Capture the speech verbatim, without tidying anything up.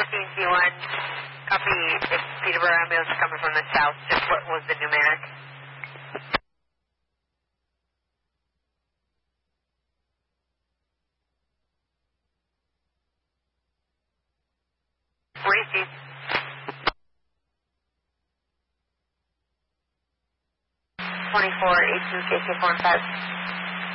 fourteen C one, copy if Peterborough ambulance is coming from the south, just what was the numeric? Receive. twenty-four, eight two, K K four and five.